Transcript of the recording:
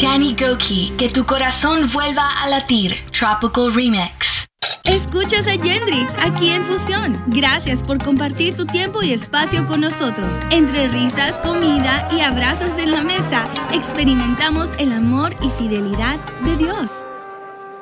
Danny Gokey, que tu corazón vuelva a latir. Tropical Remix. Escuchas a Yendrix aquí en Fusión. Gracias por compartir tu tiempo y espacio con nosotros. Entre risas, comida y abrazos en la mesa, experimentamos el amor y fidelidad de Dios.